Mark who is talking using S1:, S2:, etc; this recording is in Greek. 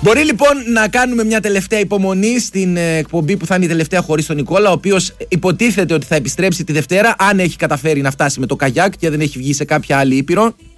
S1: Μπορεί λοιπόν να κάνουμε μια τελευταία υπομονή στην εκπομπή που θα είναι η τελευταία χωρίς τον Νικόλα, ο οποίος υποτίθεται ότι θα επιστρέψει τη Δευτέρα, αν έχει καταφέρει να φτάσει με το καγιάκ και δεν έχει βγει σε κάποια άλλη ήπειρο.